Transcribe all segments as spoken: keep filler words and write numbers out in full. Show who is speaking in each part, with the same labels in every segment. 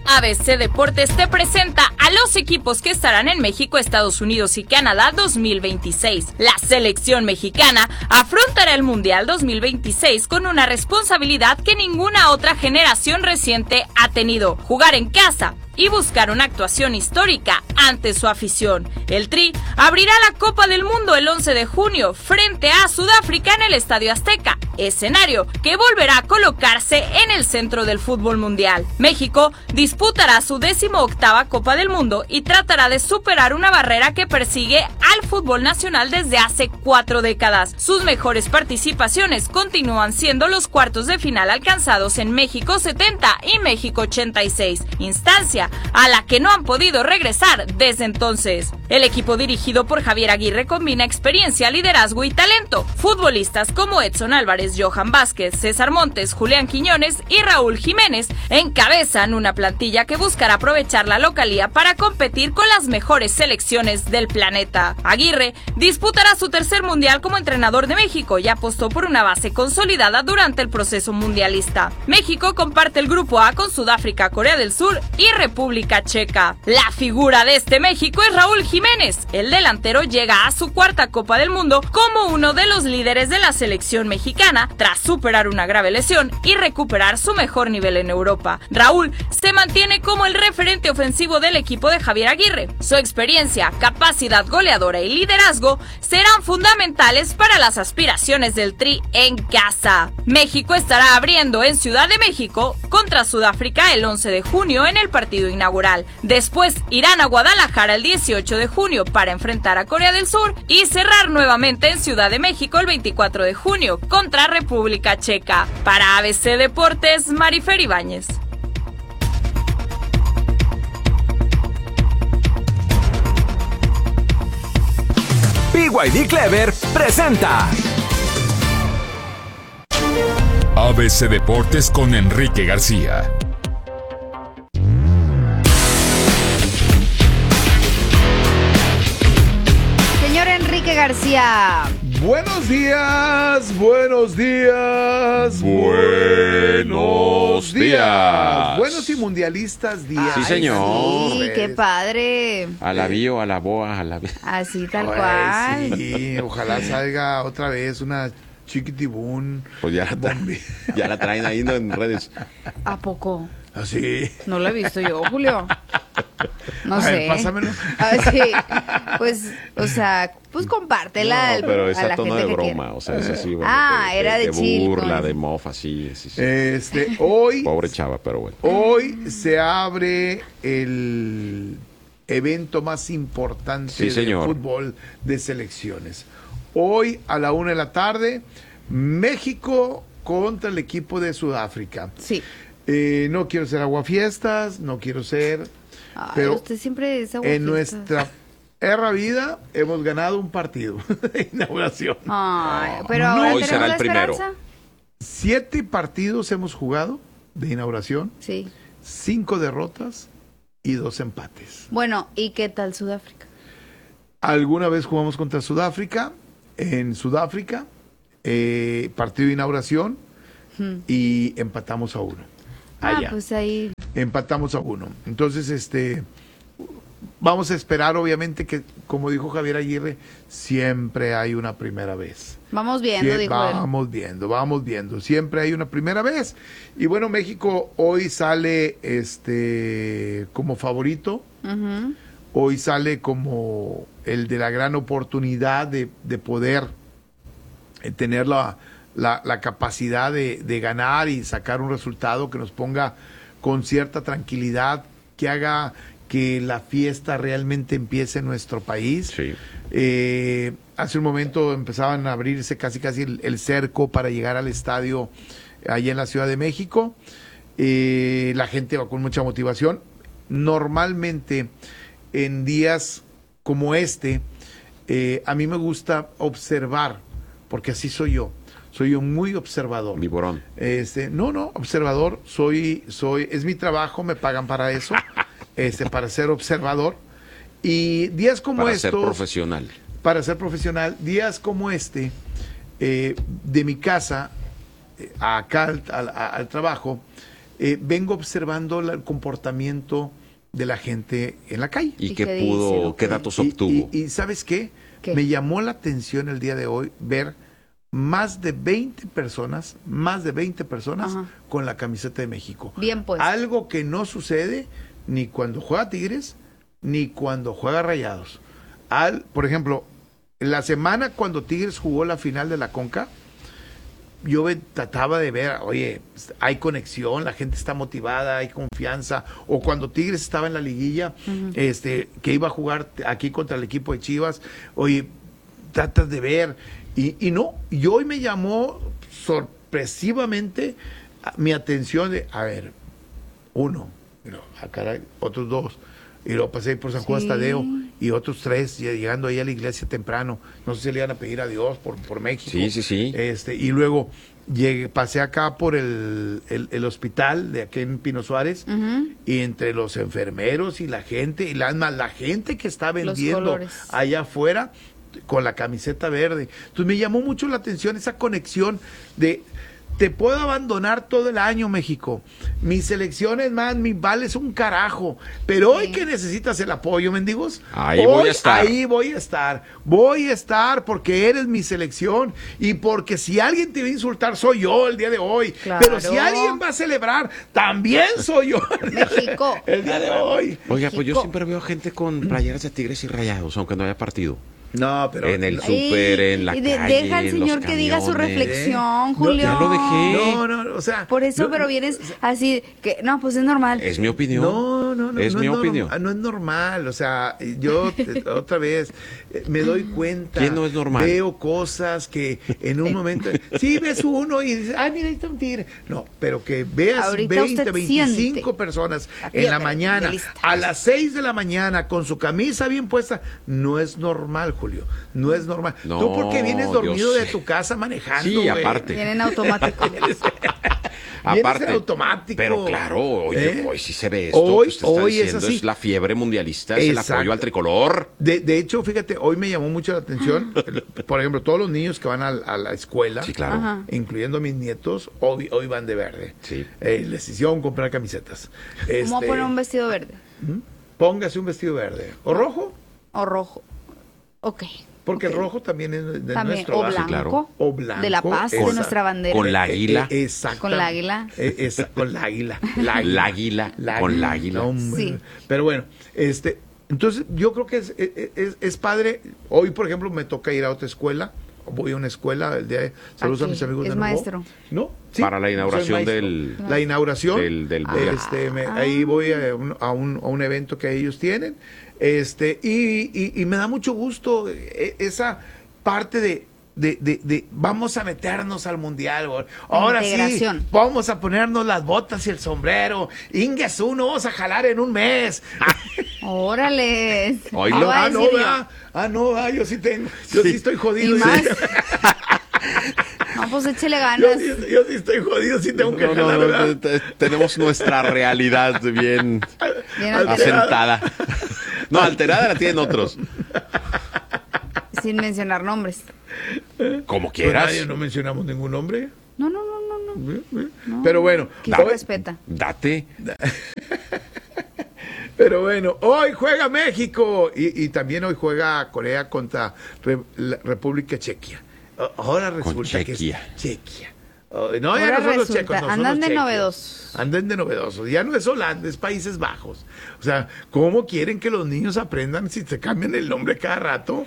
Speaker 1: A B C Deportes te presenta a los equipos que estarán en México, Estados Unidos y Canadá dos mil veintiséis. La selección mexicana afrontará el Mundial dos mil veintiséis con una responsabilidad que ninguna otra generación reciente ha tenido: jugar en casa y buscar una actuación histórica ante su afición. El Tri abrirá la Copa del Mundo el once de junio frente a Sudáfrica en el Estadio Azteca, escenario que volverá a colocarse en el centro del fútbol mundial. México disputará su décimo octava Copa del Mundo y tratará de superar una barrera que persigue al fútbol nacional desde hace cuatro décadas. Sus mejores participaciones continúan siendo los cuartos de final alcanzados en México setenta y México ochenta y seis, instancia a la que no han podido regresar desde entonces. El equipo dirigido por Javier Aguirre combina experiencia, liderazgo y talento. Futbolistas como Edson Álvarez, Johan Vázquez, César Montes, Julián Quiñones y Raúl Jiménez encabezan una plantilla que buscará aprovechar la localía para competir con las mejores selecciones del planeta. Aguirre disputará su tercer mundial como entrenador de México y apostó por una base consolidada durante el proceso mundialista. México comparte el grupo A con Sudáfrica, Corea del Sur y República Checa. La figura de este México es Raúl Jiménez. El delantero llega a su cuarta Copa del Mundo como uno de los líderes de la selección mexicana tras superar una grave lesión y recuperar su mejor nivel en Europa. Raúl se mantiene como el referente ofensivo del equipo de Javier Aguirre. Su experiencia, capacidad goleadora y liderazgo serán fundamentales para las aspiraciones del Tri en casa. México estará abriendo en Ciudad de México contra Sudáfrica el once de junio en el partido inaugural. Después irán a Guadalajara el dieciocho de junio para enfrentar a Corea del Sur y cerrar nuevamente en Ciudad de México el veinticuatro de junio contra República Checa. Para A B C Deportes, Marifer Ibáñez.
Speaker 2: B Y D Clever presenta
Speaker 3: A B C Deportes con Enrique García.
Speaker 4: Señor Enrique García.
Speaker 5: Buenos días, buenos días,
Speaker 6: buenos días.
Speaker 5: Buenos y mundialistas días.
Speaker 6: Sí, señor.
Speaker 4: Sí, qué padre.
Speaker 6: A la bio, a la boa, a la...
Speaker 4: Así tal
Speaker 5: Ay,
Speaker 4: cual.
Speaker 5: Sí, ojalá salga otra vez una chiquitibún.
Speaker 6: Pues ya la, tra- ya la traen ahí, ¿no?, en redes.
Speaker 4: ¿A poco?
Speaker 5: Así.
Speaker 4: No lo he visto yo, Julio. No
Speaker 5: A
Speaker 4: sé.
Speaker 5: ver, pásamelo.
Speaker 4: A ver, sí. Pues, o sea, pues compártela
Speaker 6: No, pero
Speaker 4: a
Speaker 6: esa
Speaker 4: la
Speaker 6: tono
Speaker 4: gente
Speaker 6: de
Speaker 4: que
Speaker 6: broma,
Speaker 4: quiera.
Speaker 6: o sea, es así, bueno,
Speaker 4: Ah,
Speaker 6: de,
Speaker 4: era de
Speaker 6: de
Speaker 4: chill,
Speaker 6: burla,
Speaker 4: pues.
Speaker 6: de mofa, sí, sí, sí.
Speaker 5: Este, hoy,
Speaker 6: Pobre chava, pero bueno.
Speaker 5: hoy se abre el evento más importante
Speaker 6: Sí,
Speaker 5: del
Speaker 6: señor.
Speaker 5: fútbol de selecciones. Hoy a la una de la tarde, México contra el equipo de Sudáfrica.
Speaker 4: Sí.
Speaker 5: Eh, no quiero ser aguafiestas, no quiero ser...
Speaker 4: Ay,
Speaker 5: pero
Speaker 4: usted siempre es
Speaker 5: en
Speaker 4: aguafiestas.
Speaker 5: nuestra erra vida hemos ganado un partido de inauguración.
Speaker 4: Ay, pero
Speaker 5: No,
Speaker 4: ahora
Speaker 6: hoy
Speaker 4: tenemos
Speaker 6: será
Speaker 4: la
Speaker 6: el primero.
Speaker 4: esperanza.
Speaker 5: Siete partidos hemos jugado de inauguración,
Speaker 4: Sí.
Speaker 5: cinco derrotas y dos empates.
Speaker 4: Bueno, ¿y qué tal Sudáfrica?
Speaker 5: Alguna vez jugamos contra Sudáfrica, en Sudáfrica, eh, partido de inauguración,
Speaker 4: Hmm.
Speaker 5: y empatamos a uno.
Speaker 4: Ah,
Speaker 5: Allá.
Speaker 4: pues ahí.
Speaker 5: Empatamos a uno. Entonces, este, vamos a esperar, obviamente, que, como dijo Javier Aguirre, siempre hay una primera vez.
Speaker 4: Vamos viendo,
Speaker 5: Sie-
Speaker 4: dijo él.
Speaker 5: vamos viendo, vamos viendo. Siempre hay una primera vez. Y bueno, México hoy sale este como favorito.
Speaker 4: Ujú.
Speaker 5: Hoy sale como el de la gran oportunidad de, de poder eh, tener la, la, la capacidad de, de ganar y sacar un resultado que nos ponga con cierta tranquilidad, que haga que la fiesta realmente empiece en nuestro país.
Speaker 6: Sí.
Speaker 5: Eh, hace un momento empezaban a abrirse casi casi el, el cerco para llegar al estadio allá en la Ciudad de México. Eh, la gente va con mucha motivación. Normalmente en días como este, eh, a mí me gusta observar, porque así soy yo. Soy yo muy observador.
Speaker 6: Viborón.
Speaker 5: Este, no, no, observador. Soy, soy, es mi trabajo, me pagan para eso, este, para ser observador. Y días como
Speaker 6: Para
Speaker 5: estos,
Speaker 6: ser profesional.
Speaker 5: para ser profesional, días como este, eh, de mi casa eh, acá al, al- al trabajo, eh, vengo observando la, el comportamiento de la gente en la calle.
Speaker 6: ¿Y,
Speaker 4: ¿Y
Speaker 6: qué
Speaker 4: qué
Speaker 6: pudo,
Speaker 4: dice,
Speaker 6: qué
Speaker 4: ok?
Speaker 6: datos
Speaker 5: Y-
Speaker 6: obtuvo?
Speaker 5: Y, y ¿sabes qué?
Speaker 4: ¿Qué?
Speaker 5: Me llamó la atención el día de hoy ver más de veinte personas, más de veinte personas
Speaker 4: Ajá.
Speaker 5: con la camiseta de México.
Speaker 4: Bien, pues.
Speaker 5: Algo que no sucede ni cuando juega Tigres, ni cuando juega Rayados. Al, por ejemplo, la semana cuando Tigres jugó la final de la Conca, yo ve- trataba de ver, oye, hay conexión, la gente está motivada, hay confianza. O cuando Tigres estaba en la liguilla, uh-huh. este, que iba a jugar aquí contra el equipo de Chivas, oye, tratas de ver. Y, y no, y hoy me llamó sorpresivamente mi atención de, a ver, uno, y luego, ah, caray, otros dos, y luego pasé por San Juan
Speaker 4: Sí.
Speaker 5: Tadeo, y otros tres, llegando ahí a la iglesia temprano, no sé si le iban a pedir a Dios por, por México.
Speaker 6: Sí, sí, sí.
Speaker 5: Este, y luego llegué, pasé acá por el, el, el hospital de aquí en Pino Suárez,
Speaker 4: Uh-huh.
Speaker 5: y entre los enfermeros y la gente, y la, la gente que está vendiendo
Speaker 4: colores.
Speaker 5: allá afuera, con la camiseta verde. Entonces me llamó mucho la atención esa conexión de te puedo abandonar todo el año, México. Mis selecciones más, mi vale es un carajo. Pero hoy
Speaker 4: Sí.
Speaker 5: que necesitas el apoyo, mendigos,
Speaker 6: Ahí
Speaker 5: hoy,
Speaker 6: voy a estar.
Speaker 5: Ahí voy a estar. Voy a estar porque eres mi selección y porque si alguien te va a insultar soy yo el día de hoy.
Speaker 4: Claro.
Speaker 5: Pero si alguien va a celebrar, también soy yo. El día de-
Speaker 4: México.
Speaker 5: El día de hoy.
Speaker 6: Oiga, pues yo
Speaker 4: México.
Speaker 6: siempre veo gente con playeras de Tigres y Rayados, aunque no haya partido.
Speaker 5: No, pero
Speaker 6: En el
Speaker 5: no,
Speaker 6: súper, en la
Speaker 4: y de-
Speaker 6: calle,
Speaker 4: deja al
Speaker 6: en los
Speaker 4: señor que diga su
Speaker 6: camiones.
Speaker 4: reflexión,
Speaker 5: ¿Eh?
Speaker 4: Julio.
Speaker 6: Ya lo dejé.
Speaker 5: no, no, o sea,
Speaker 4: Por eso,
Speaker 5: no,
Speaker 4: pero vienes así, que no, pues es normal.
Speaker 6: Es mi opinión.
Speaker 5: No, no, no.
Speaker 6: Es
Speaker 5: no
Speaker 6: mi
Speaker 5: norm-
Speaker 6: opinión.
Speaker 5: No es normal, o sea, yo te- otra vez eh, me doy cuenta.
Speaker 6: ¿Quién no es normal?
Speaker 5: Veo cosas que en un momento, sí ves uno y dices, ay, mira, ahí está un tigre. No, pero que veas
Speaker 4: Ahorita
Speaker 5: veinte,
Speaker 4: usted
Speaker 5: veinticinco
Speaker 4: siente.
Speaker 5: personas
Speaker 4: La
Speaker 5: en la
Speaker 4: fiebre
Speaker 5: mañana,
Speaker 4: mundialista.
Speaker 5: a las seis de la mañana, con su camisa bien puesta, no es normal, Julio, no es normal.
Speaker 6: No,
Speaker 5: Tú porque vienes
Speaker 6: yo
Speaker 5: dormido de
Speaker 6: sé.
Speaker 5: tu casa manejando,
Speaker 6: Sí,
Speaker 5: güey.
Speaker 6: aparte.
Speaker 4: Vienen automático.
Speaker 6: Aparte,
Speaker 5: en automático.
Speaker 6: pero claro, oye,
Speaker 5: ¿Eh?
Speaker 6: hoy sí se ve esto
Speaker 5: Hoy-
Speaker 6: que usted está
Speaker 5: hoy es
Speaker 6: diciendo,
Speaker 5: así.
Speaker 6: es la fiebre mundialista, es el
Speaker 5: Exacto.
Speaker 6: apoyo al tricolor.
Speaker 5: De, de hecho, fíjate, hoy me llamó mucho la atención, por ejemplo, todos los niños que van a, a la escuela,
Speaker 6: Sí, claro.
Speaker 4: Ajá.
Speaker 5: incluyendo mis nietos, hoy, hoy van de verde.
Speaker 6: Sí.
Speaker 5: Eh, les hicieron comprar camisetas.
Speaker 4: ¿Cómo
Speaker 5: Este,
Speaker 4: poner un vestido verde?
Speaker 5: Póngase un vestido verde. ¿O rojo?
Speaker 4: O rojo. Ok.
Speaker 5: Porque
Speaker 4: ok.
Speaker 5: el rojo también es de
Speaker 4: También,
Speaker 5: nuestro.
Speaker 4: o
Speaker 5: ¿verdad?
Speaker 4: blanco,
Speaker 6: claro.
Speaker 5: O blanco,
Speaker 4: de la paz, de
Speaker 5: esa-
Speaker 4: nuestra bandera.
Speaker 6: Con la águila.
Speaker 5: Eh, eh, exacta-
Speaker 4: Con la águila.
Speaker 5: eh, esa- con la águila.
Speaker 6: La águila, con la águila.
Speaker 5: Hombre.
Speaker 4: Sí.
Speaker 5: Pero bueno, este, entonces yo creo que es, es, es- es padre. Hoy, por ejemplo, me toca ir a otra escuela. Voy a una escuela el día de, saludos a
Speaker 4: Aquí.
Speaker 5: mis amigos
Speaker 4: Es
Speaker 5: de Nuevo.
Speaker 4: maestro.
Speaker 5: No, sí,
Speaker 6: Para la
Speaker 5: soy
Speaker 6: inauguración
Speaker 5: maestro.
Speaker 6: del-
Speaker 5: la inauguración
Speaker 6: del- del
Speaker 5: Ah.
Speaker 6: mundial.
Speaker 5: este, me- ahí voy a un, a, un, a un evento que ellos tienen. Este, y, y, y me da mucho gusto eh, esa parte de, de, de, de vamos a meternos al mundial, güey. Ahora sí,
Speaker 4: Integración.
Speaker 5: vamos a ponernos las botas y el sombrero. Inguesú, no vamos a jalar en un mes.
Speaker 4: Órale.
Speaker 6: Oílo.
Speaker 4: ¿Qué va a
Speaker 5: ah, no,
Speaker 4: decir yo?
Speaker 5: ¿verdad? Ah, no, ah, yo sí tengo, yo sí, estoy
Speaker 4: Y
Speaker 5: jodido.
Speaker 4: más.
Speaker 5: sí.
Speaker 4: No, pues échele
Speaker 5: Yo,
Speaker 4: ganas.
Speaker 5: sí- yo sí estoy jodido, sí tengo que
Speaker 6: No, no,
Speaker 5: jalar,
Speaker 6: no,
Speaker 5: ¿verdad?
Speaker 6: te- te- tenemos nuestra realidad bien
Speaker 4: Bien
Speaker 5: Alterada.
Speaker 6: asentada. No, alterada la tienen otros.
Speaker 4: Sin mencionar nombres.
Speaker 6: Como
Speaker 5: Pues
Speaker 6: quieras.
Speaker 5: nadie, no mencionamos ningún nombre.
Speaker 4: No, no, no, no, no.
Speaker 5: ¿eh? ¿eh? Pero bueno,
Speaker 4: Que se
Speaker 5: hoy-
Speaker 4: respeta.
Speaker 6: Date.
Speaker 5: pero bueno, hoy juega México y, y también hoy juega Corea contra Re- la República Chequia. A- Ahora resulta que es
Speaker 6: Chequia.
Speaker 5: Chequia. Oh, no, ya
Speaker 4: Ahora
Speaker 5: no son los
Speaker 4: resulta,
Speaker 5: checos, no, son
Speaker 4: andan
Speaker 5: los
Speaker 4: de
Speaker 5: chequios.
Speaker 4: novedosos.
Speaker 5: Andan de novedosos. Ya no es Holanda, es Países Bajos. O sea, ¿cómo quieren que los niños aprendan si se cambian el nombre cada rato?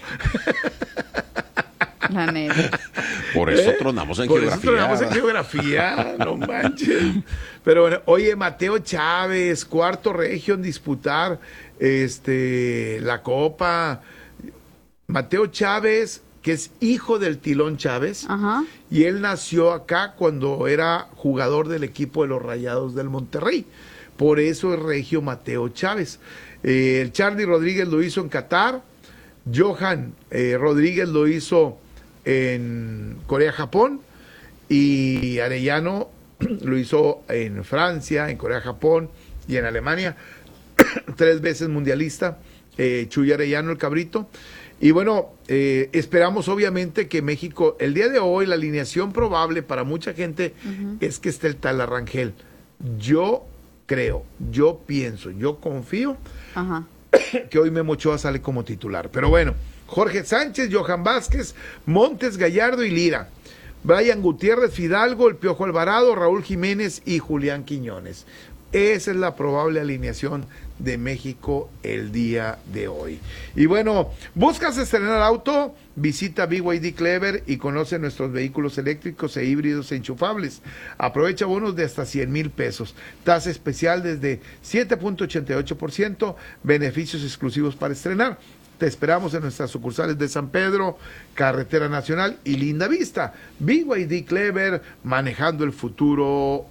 Speaker 4: La neta.
Speaker 6: Por eso
Speaker 5: ¿Eh?
Speaker 6: tronamos en
Speaker 5: Por
Speaker 6: geografía.
Speaker 5: eso tronamos en geografía, no manches. Pero bueno, oye, Mateo Chávez, cuarto regio en disputar este la Copa. Mateo Chávez, que es hijo del Tilón Chávez,
Speaker 4: Ajá.
Speaker 5: y él nació acá cuando era jugador del equipo de los Rayados del Monterrey. Por eso es regio Mateo Chávez. Eh, el Charlie Rodríguez lo hizo en Qatar. Johan eh, Rodríguez lo hizo en Corea-Japón. Y Arellano lo hizo en Francia, en Corea-Japón y en Alemania. Tres veces mundialista. Eh, Chuy Arellano, el cabrito. Y bueno, eh, esperamos obviamente que México, el día de hoy, la alineación probable para mucha gente uh-huh. es que esté el tal Arrangel. yo creo, yo pienso, yo confío
Speaker 4: Ajá.
Speaker 5: que hoy Memo Ochoa sale como titular. Pero bueno, Jorge Sánchez, Johan Vázquez, Montes, Gallardo y Lira. Brian Gutiérrez, Fidalgo, el Piojo Alvarado, Raúl Jiménez y Julián Quiñones. Esa es la probable alineación de México el día de hoy. Y bueno, ¿buscas estrenar auto? Visita B Y D Clever y conoce nuestros vehículos eléctricos e híbridos e enchufables. Aprovecha bonos de hasta cien mil pesos. Tasa especial desde siete punto ochenta y ocho por ciento. Beneficios exclusivos para estrenar. Te esperamos en nuestras sucursales de San Pedro, Carretera Nacional y Linda Vista. B Y D Clever, manejando el futuro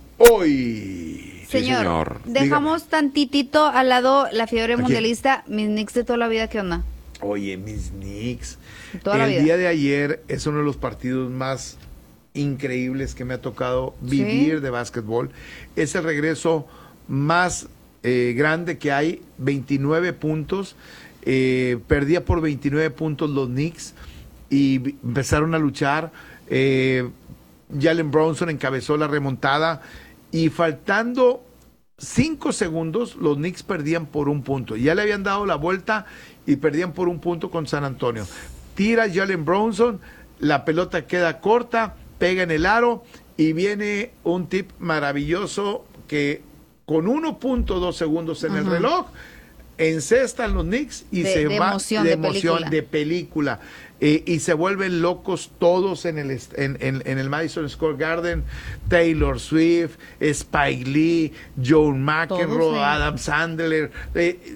Speaker 5: hoy.
Speaker 4: Señor,
Speaker 6: Sí, señor.
Speaker 4: dejamos tantitito al lado la fiebre
Speaker 5: Aquí.
Speaker 4: mundialista, mis Knicks de toda la vida, ¿qué onda?
Speaker 5: Oye, mis Knicks.
Speaker 4: Toda la
Speaker 5: el
Speaker 4: vida.
Speaker 5: día de ayer es uno de los partidos más increíbles que me ha tocado vivir
Speaker 4: Sí.
Speaker 5: de básquetbol. Es el regreso más eh, grande que hay, veintinueve puntos. Eh, perdía por veintinueve puntos los Knicks y vi- empezaron a luchar. Eh, Jalen Brunson encabezó la remontada y faltando cinco segundos los Knicks perdían por un punto. Ya le habían dado la vuelta y perdían por un punto con San Antonio. Tira Jalen Brunson, la pelota queda corta, pega en el aro y viene un tip maravilloso que con uno punto dos segundos en el
Speaker 4: Ajá.
Speaker 5: reloj encestan los Knicks y
Speaker 4: De-
Speaker 5: se
Speaker 4: de
Speaker 5: va
Speaker 4: emoción,
Speaker 5: de
Speaker 4: de
Speaker 5: emoción,
Speaker 4: película.
Speaker 5: de película. Eh, y se vuelven locos todos en el, est- en, en- en el Madison Square Garden. Taylor Swift, Spike Lee, Joan McEnroe,
Speaker 4: Todos, eh.
Speaker 5: Adam Sandler. Eh,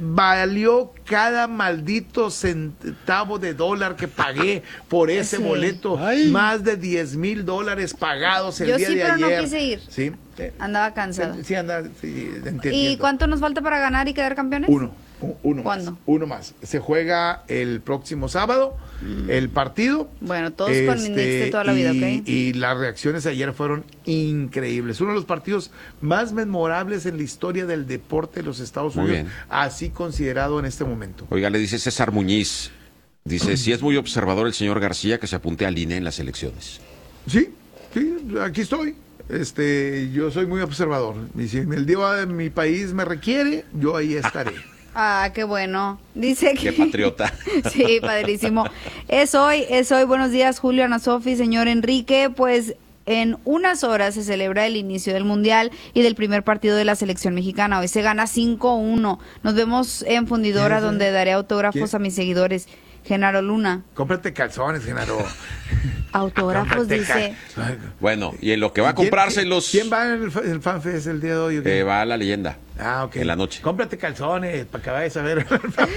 Speaker 5: valió cada maldito centavo de dólar que pagué por ese
Speaker 4: Sí.
Speaker 5: boleto.
Speaker 6: Ay.
Speaker 5: Más de diez mil dólares pagados el
Speaker 4: Yo
Speaker 5: día
Speaker 4: sí,
Speaker 5: de
Speaker 4: pero no
Speaker 5: ayer.
Speaker 4: quise ir.
Speaker 5: Sí. eh,
Speaker 4: Andaba cansada.
Speaker 5: sí, anda, sí, entiendo.
Speaker 4: ¿Y cuánto nos falta para ganar y quedar campeones?
Speaker 5: Uno, u- uno
Speaker 4: ¿Cuándo?
Speaker 5: más. Uno más. Se juega el próximo sábado, el partido.
Speaker 4: Bueno, todos con mis Knicks de toda la vida,
Speaker 5: y,
Speaker 4: ¿ok?
Speaker 5: y las reacciones ayer fueron increíbles. Uno de los partidos más memorables en la historia del deporte de los Estados
Speaker 6: Muy
Speaker 5: Unidos,
Speaker 6: bien.
Speaker 5: así considerado en este momento.
Speaker 6: Oiga, le dice César Muñiz. Dice, si es muy observador el señor García, que se apunte al I N E en las elecciones.
Speaker 5: Sí, sí, aquí estoy. Este, yo soy muy observador. Y si el día de mi país me requiere, yo ahí estaré.
Speaker 4: Ah, qué bueno. Dice que...
Speaker 6: Qué patriota.
Speaker 4: Sí, padrísimo. Es hoy, es hoy. Buenos días, Julio, Ana Sofi, señor Enrique. Pues en unas horas se celebra el inicio del Mundial y del primer partido de la selección mexicana. Hoy se gana cinco uno. Nos vemos en Fundidora,
Speaker 5: ¿Quién es?
Speaker 4: donde daré autógrafos
Speaker 5: ¿Quién?
Speaker 4: a mis seguidores. Genaro Luna.
Speaker 5: Cómprate calzones, Genaro.
Speaker 4: Autógrafos,
Speaker 5: Cómprate
Speaker 4: dice.
Speaker 5: cal-
Speaker 6: Bueno, y en lo que va a
Speaker 5: ¿Quién-
Speaker 6: comprarse
Speaker 5: quién-
Speaker 6: los...
Speaker 5: ¿Quién va en el, fa- en el FanFest el día de hoy? o qué?
Speaker 6: eh, va a la leyenda.
Speaker 5: Ah, ok.
Speaker 6: En la noche.
Speaker 5: Cómprate calzones para que vayas a ver.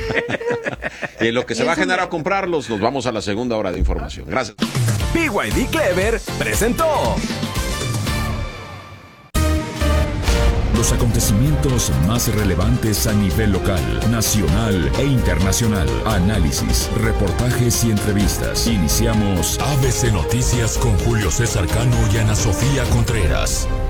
Speaker 6: Y en lo que se
Speaker 4: Y
Speaker 6: va a
Speaker 4: eso
Speaker 6: generar
Speaker 4: me-
Speaker 6: a comprarlos, nos vamos a la segunda hora de información. Gracias.
Speaker 2: B Y D Clever presentó
Speaker 3: Los acontecimientos más relevantes a nivel local, nacional e internacional. Análisis, reportajes y entrevistas. Iniciamos A B C Noticias con Julio César Cano y Ana Sofía Contreras.